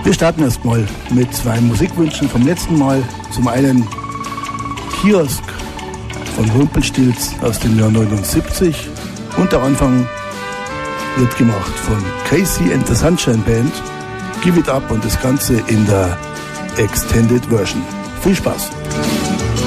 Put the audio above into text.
Wir starten erstmal mit zwei Musikwünschen vom letzten Mal. Zum einen Kiosk von Rumpelstilz aus dem Jahr 79 und der Anfang wird gemacht von Casey and the Sunshine Band. Give It Up und das Ganze in der Extended Version. Viel Spaß!